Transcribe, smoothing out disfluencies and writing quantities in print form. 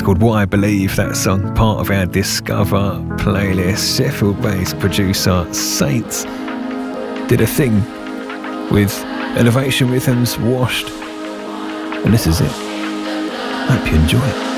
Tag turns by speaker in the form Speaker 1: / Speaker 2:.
Speaker 1: called What I Believe, that song, part of our Discover playlist. Sheffield-based producer Saints did a thing with Elevation Rhythms, Washed, and this is it. Hope you enjoy it.